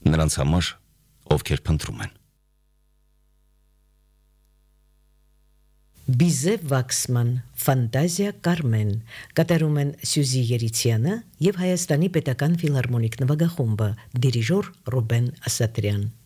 նրանց համար, ովքեր փնտրում են։ Բիզե Վաքսման, Ֆանտազիա Կարմեն, կատարում են Սյուզի Երիցյանը և Հայաստանի Պետական Ֆիլհարմոնիկ նվագախումբը, դիրիժոր Ռուբեն Ասատրյան։